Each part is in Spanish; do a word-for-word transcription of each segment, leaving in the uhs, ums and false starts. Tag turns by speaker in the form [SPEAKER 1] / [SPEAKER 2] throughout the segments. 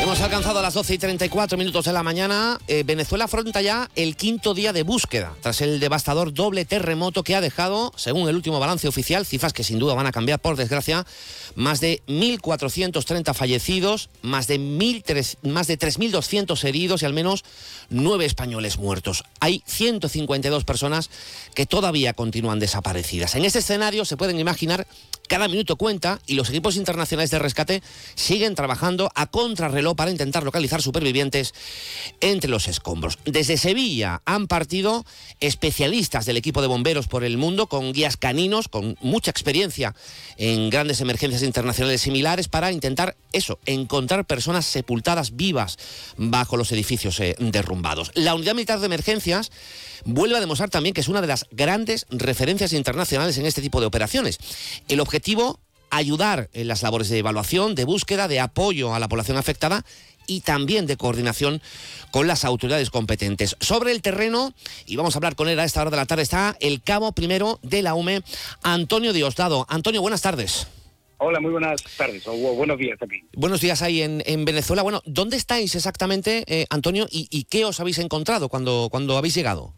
[SPEAKER 1] Hemos alcanzado las doce y treinta y cuatro minutos de la mañana. Eh, Venezuela afronta ya el quinto día de búsqueda, tras el devastador doble terremoto que ha dejado, según el último balance oficial, cifras que sin duda van a cambiar por desgracia, más de mil cuatrocientos treinta fallecidos, más de, mil tres, más de tres mil doscientos heridos y al menos nueve españoles muertos. Hay ciento cincuenta y dos personas que todavía continúan desaparecidas. En este escenario se pueden imaginar, cada minuto cuenta y los equipos internacionales de rescate siguen trabajando a contrarreloj para intentar localizar supervivientes entre los escombros. Desde Sevilla han partido especialistas del equipo de bomberos por el mundo, con guías caninos, con mucha experiencia en grandes emergencias internacionales similares, para intentar eso, encontrar personas sepultadas vivas bajo los edificios eh, derrumbados. La Unidad Militar de Emergencias vuelve a demostrar también que es una de las grandes referencias internacionales en este tipo de operaciones. El objetivo: ayudar en las labores de evaluación, de búsqueda, de apoyo a la población afectada y también de coordinación con las autoridades competentes. Sobre el terreno, y vamos a hablar con él a esta hora de la tarde, está el cabo primero de la U M E, Antonio Diosdado. Antonio, buenas tardes.
[SPEAKER 2] Hola, muy buenas tardes, o buenos días aquí.
[SPEAKER 1] Buenos días ahí en, en Venezuela. Bueno, ¿dónde estáis exactamente, eh, Antonio, y, y qué os habéis encontrado cuando, cuando habéis llegado?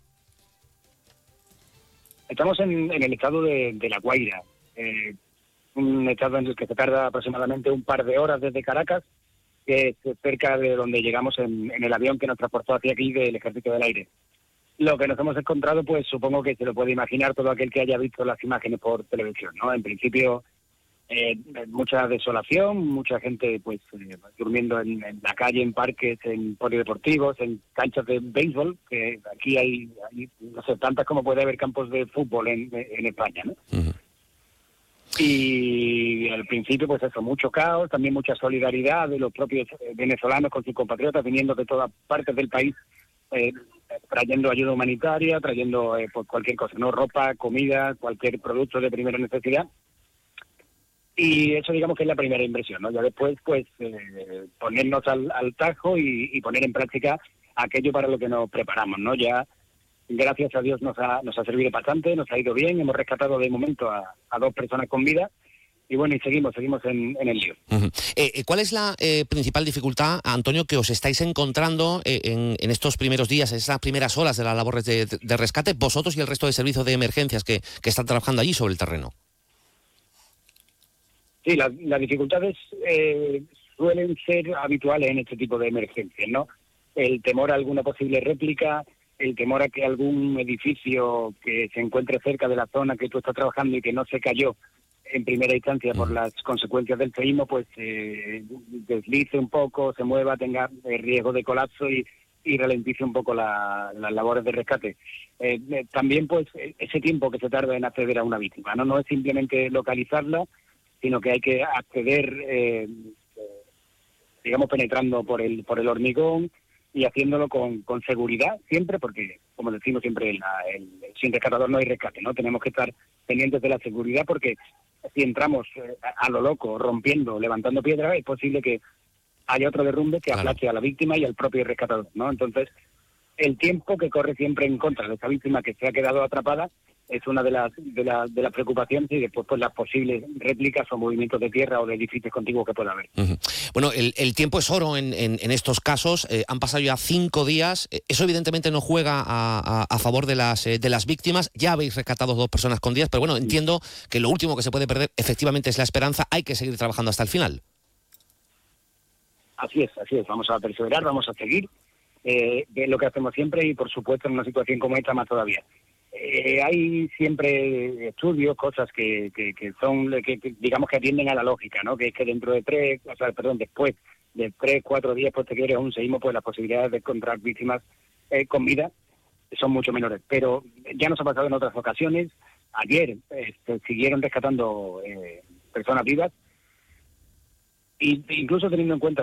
[SPEAKER 2] Estamos en, en el estado de, de La Guaira, eh, un estado en el que se tarda aproximadamente un par de horas desde Caracas, que es cerca de donde llegamos en, en el avión que nos transportó hacia aquí del Ejército del Aire. Lo que nos hemos encontrado, pues supongo que se lo puede imaginar todo aquel que haya visto las imágenes por televisión, ¿no? En principio, eh, mucha desolación, mucha gente pues eh, durmiendo en, en la calle, en parques, en polideportivos, en canchas de béisbol, que aquí hay, hay no sé, tantas como puede haber campos de fútbol en, en España, ¿no? Uh-huh. Y al principio, pues eso, mucho caos, también mucha solidaridad de los propios venezolanos con sus compatriotas, viniendo de todas partes del país, eh, trayendo ayuda humanitaria, trayendo eh, pues cualquier cosa, ¿no? Ropa, comida, cualquier producto de primera necesidad. Y eso, digamos que es la primera impresión, ¿no? Ya después, pues, eh, ponernos al, al tajo y, y poner en práctica aquello para lo que nos preparamos, ¿no? Ya, gracias a Dios, nos ha, nos ha servido bastante, nos ha ido bien, hemos rescatado de momento a, a dos personas con vida, y bueno, y seguimos, seguimos en, en el lío.
[SPEAKER 1] Uh-huh. Eh, ¿Cuál es la eh, principal dificultad, Antonio, que os estáis encontrando eh, en, en estos primeros días, en estas primeras horas de las labores de, de rescate, vosotros y el resto de servicios de emergencias que, que están trabajando allí sobre el terreno?
[SPEAKER 2] Sí, las la dificultades eh, suelen ser habituales en este tipo de emergencias, ¿no? El temor a alguna posible réplica, el temor a que algún edificio que se encuentre cerca de la zona que tú estás trabajando y que no se cayó en primera instancia por las consecuencias del seísmo, pues eh, deslice un poco, se mueva, tenga riesgo de colapso y, y ralentice un poco la, las labores de rescate. Eh, eh, también, pues, ese tiempo que se tarda en acceder a una víctima, ¿no? No es simplemente localizarla, sino que hay que acceder, eh, digamos, penetrando por el por el hormigón y haciéndolo con, con seguridad siempre, porque, como decimos siempre, la, el, sin rescatador no hay rescate, ¿no? Tenemos que estar pendientes de la seguridad, porque si entramos eh, a, a lo loco, rompiendo, levantando piedras, es posible que haya otro derrumbe que aplaste claro. a la víctima y al propio rescatador, ¿no? Entonces, el tiempo que corre siempre en contra de esa víctima que se ha quedado atrapada es una de las de, la, de las preocupaciones, y después pues las posibles réplicas o movimientos de tierra o de edificios contiguos que pueda haber.
[SPEAKER 1] Uh-huh. Bueno, el, el tiempo es oro en, en, en estos casos. Eh, han pasado ya cinco días. Eso evidentemente no juega a, a, a favor de las eh, de las víctimas. Ya habéis rescatado dos personas con días, pero bueno, entiendo que lo último que se puede perder efectivamente es la esperanza. Hay que seguir trabajando hasta el final.
[SPEAKER 2] Así es, así es. Vamos a perseverar, vamos a seguir. Eh, es lo que hacemos siempre, y por supuesto en una situación como esta más todavía. Eh, hay siempre estudios, cosas que, que, que son, que, que digamos que atienden a la lógica, ¿no? Que es que dentro de tres, o sea, perdón, después de tres, cuatro días posteriores a un seísmo, pues las posibilidades de encontrar víctimas eh, con vida son mucho menores. Pero ya nos ha pasado en otras ocasiones. Ayer eh, se siguieron rescatando eh, personas vivas, e incluso teniendo en cuenta